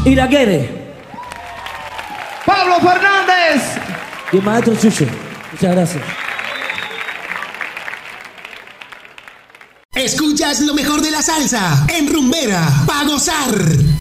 Iraguere. Pablo Fernández. Y el maestro Chucho. Muchas gracias. Escuchas lo mejor de la salsa en Rumbera, pa' gozar.